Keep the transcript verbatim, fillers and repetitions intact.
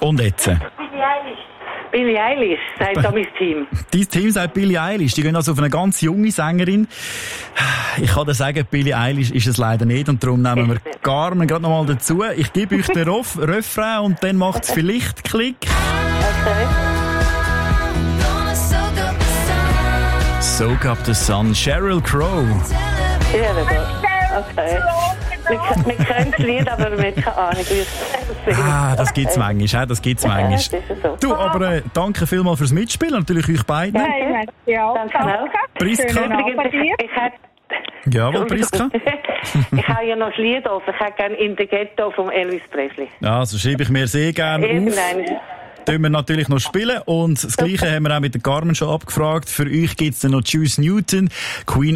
Und jetzt? Billie Eilish, sagt da mein Team. Dein Team sagt Billie Eilish. Die gehen also auf eine ganz junge Sängerin. Ich kann dir sagen, Billie Eilish ist es leider nicht. Und darum nehmen wir Carmen gerade noch mal dazu. Ich gebe euch den Rof- Refrain und dann macht es vielleicht Klick. Okay. Soak up the sun. Sheryl Crow. Ja, okay. Wir, wir können das Lied, aber wir haben keine Ahnung, wie es singt. Ah, das gibt's manchmal, das gibt's manchmal. Ja, das ist so. Du, aber äh, danke vielmals fürs Mitspielen, natürlich euch beiden. Hey, ja, Danke auch. Priska. Schönen Abend Übrigens, dir. ich, ich hätte... Jawohl, Priska. Ich habe ja noch ein Lied auf. Ich hätte gerne «In the Ghetto» von Elvis Presley. Ja, also schreibe ich mir sehr gerne auf. Irgendein. Tun wir natürlich noch spielen. Und das Gleiche haben wir auch mit der Carmen schon abgefragt. Für euch gibt's dann noch Juice Newton, Queen